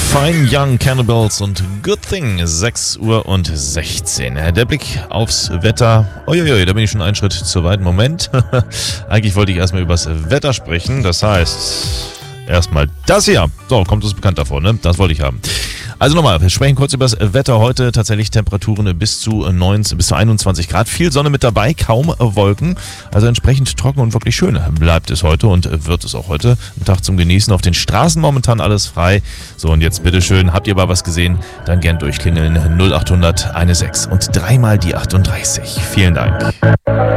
Fine Young Cannibals und Good Thing, 6:16 Uhr. Der Blick aufs Wetter. Uiuiui, da bin ich schon einen Schritt zu weit. Moment. Eigentlich wollte ich erstmal über das Wetter sprechen. Das heißt, erstmal das hier. So, kommt uns bekannt davor, ne? Das wollte ich haben. Also nochmal, wir sprechen kurz über das Wetter heute. Tatsächlich Temperaturen bis zu 21 Grad. Viel Sonne mit dabei, kaum Wolken. Also entsprechend trocken und wirklich schön bleibt es heute und wird es auch heute. Ein Tag zum Genießen. Auf den Straßen momentan alles frei. So, und jetzt bitteschön, habt ihr aber was gesehen? Dann gern durchklingeln. 0800 16 und dreimal die 38. Vielen Dank.